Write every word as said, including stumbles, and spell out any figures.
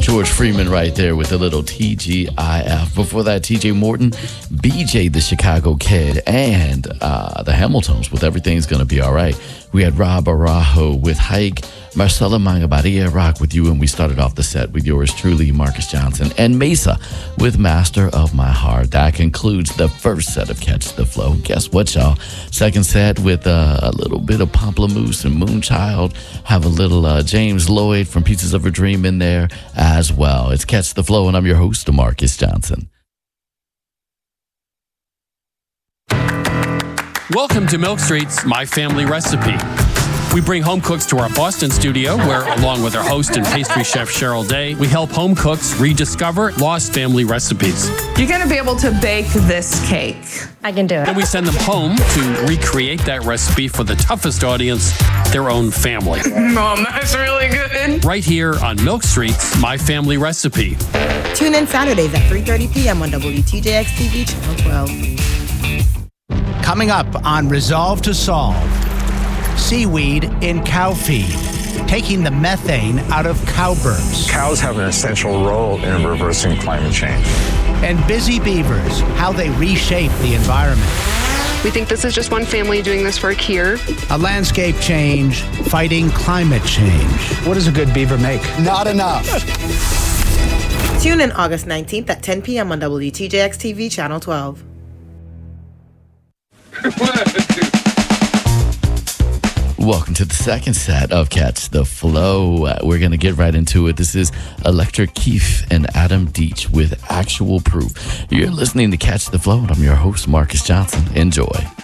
George Freeman right there with a little T G I F. Before that, T J Morton, B J the Chicago Kid, and uh, the Hamiltons with Everything's Gonna Be Alright. We had Rob Araujo with Hike, Marcela Mangabaria, Rock With You, and we started off the set with yours truly, Marcus Johnson, and Mesa with Master of My Heart. That concludes the first set of Catch the Flow. Guess what, y'all? Second set with uh, a little bit of Pomplamoose and Moonchild. Have a little uh, James Lloyd from Pieces of a Dream in there as well. It's Catch the Flow, and I'm your host, Marcus Johnson. Welcome to Milk Street's My Family Recipe. We bring home cooks to our Boston studio where, along with our host and pastry chef Cheryl Day, we help home cooks rediscover lost family recipes. You're going to be able to bake this cake. I can do it. Then we send them home to recreate that recipe for the toughest audience, their own family. Mom, that's really good. Right here on Milk Street's My Family Recipe. Tune in Saturdays at three thirty p.m. on W T J X T V Channel twelve. Coming up on Resolve to Solve, seaweed in cow feed, taking the methane out of cow burps. Cows have an essential role in reversing climate change. And busy beavers, how they reshape the environment. We think this is just one family doing this work here. A landscape change, fighting climate change. What does a good beaver make? Not enough. Tune in August nineteenth at ten p.m. on W T J X T V Channel twelve. Welcome to the second set of Catch the Flow. Uh, we're going to get right into it. This is Electric Keith and Adam Deach with Actual Proof. You're listening to Catch the Flow, and I'm your host, Marcus Johnson. Enjoy.